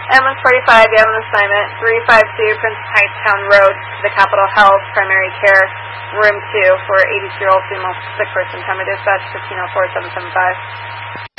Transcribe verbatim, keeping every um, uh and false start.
Ambulance forty-five, you have an assignment. three five two Prince Heights Town Road, the Capitol Health, Primary Care, Room two, for eighty-two-year-old female sick person. Time to dispatch fifteen oh four, seven seven five.